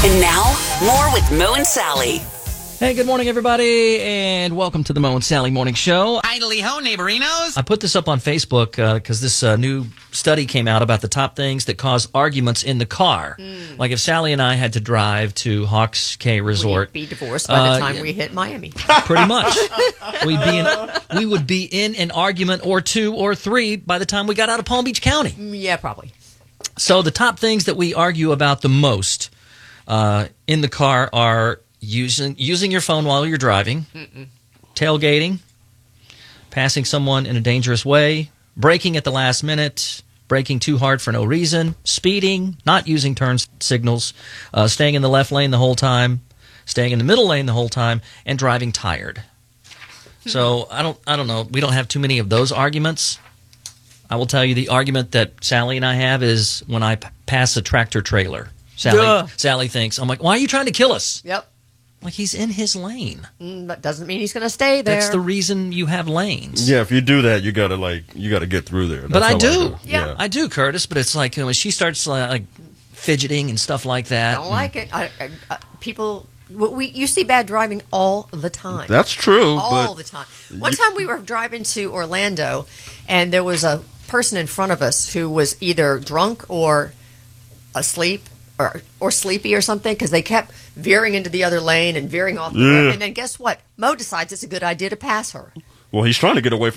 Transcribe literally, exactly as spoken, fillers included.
And now, more with Mo and Sally. Hey, good morning, everybody, and welcome to the Mo and Sally Morning Show. Idly ho, neighborinos. I put this up on Facebook because uh, this uh, new study came out about the top things that cause arguments in the car. Mm. Like if Sally and I had to drive to Hawks Cay Resort, we'd be divorced by the uh, time yeah, we hit Miami. Pretty much. We'd be in, we would be in an argument or two or three by the time we got out of Palm Beach County. Yeah, probably. So the top things that we argue about the most uh, in the car are using using your phone while you're driving, Mm-mm. tailgating, passing someone in a dangerous way, braking at the last minute, braking too hard for no reason, speeding, not using turn signals, uh, staying in the left lane the whole time, staying in the middle lane the whole time, and driving tired. So I don't I don't know. We don't have too many of those arguments. I will tell you the argument that Sally and I have is when I p- pass a tractor trailer. Sally, Duh. Sally thinks, I'm like, why are you trying to kill us? Yep. Like, he's in his lane. Mm, that doesn't mean he's going to stay there. That's the reason you have lanes. Yeah, if you do that, you gotta like you gotta get through there. That's but I how do. Yeah. I do, Curtis. But it's like, you know, when she starts uh, like fidgeting and stuff like that. I don't like it. I, I, I, people, we you see bad driving all the time. That's true. all but the time. One time we were driving to Orlando, and there was a person in front of us who was either drunk or asleep or or sleepy or something, because they kept veering into the other lane and veering off the Yeah. road. And then guess what? Mo decides it's a good idea to pass her. Well, he's trying to get away from